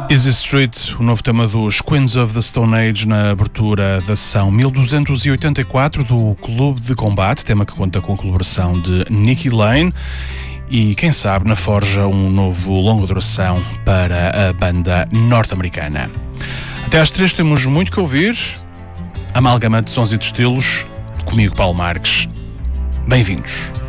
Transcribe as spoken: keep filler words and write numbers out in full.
Easy Street, o novo tema dos Queens of the Stone Age na abertura da sessão mil duzentos e oitenta e quatro do Clube de Combate, tema que conta com a colaboração de Nicky Lane e, quem sabe, na forja um novo longa duração para a banda norte-americana. Até às três temos muito que ouvir, amálgama de sons e de estilos, comigo, Paulo Marques. Bem-vindos.